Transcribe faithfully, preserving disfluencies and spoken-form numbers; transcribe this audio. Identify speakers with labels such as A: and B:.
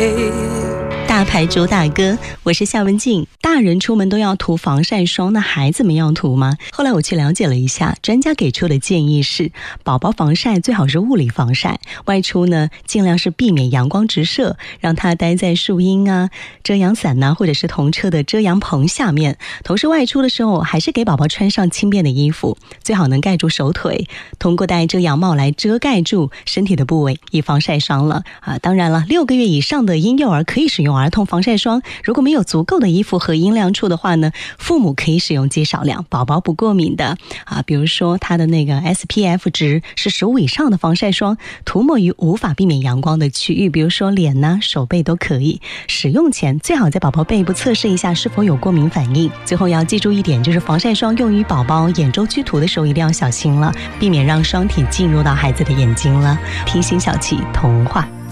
A: 大牌主打歌，我是夏文静。大人出门都要涂防晒霜，那孩子们要涂吗？后来我去了解了一下，专家给出的建议是，宝宝防晒最好是物理防晒，外出呢尽量是避免阳光直射，让他待在树荫啊、遮阳伞呐、啊，或者是童车的遮阳棚下面。同时外出的时候，还是给宝宝穿上轻便的衣服，最好能盖住手腿，通过戴遮阳帽来遮盖住身体的部位，以防晒伤了啊。当然了，六个月以上的婴幼儿可以使用儿童防晒霜，如果没有足够的衣服和阴凉处的话呢，父母可以使用极少量宝宝不过敏的啊，比如说它的那个 S P F 值是十五以上的防晒霜，涂抹于无法避免阳光的区域，比如说脸呐、手背都可以。使用前最好在宝宝背部测试一下是否有过敏反应。最后要记住一点，就是防晒霜用于宝宝眼周区涂的时候一定要小心了，避免让霜体进入到孩子的眼睛了。听辛晓琪童话。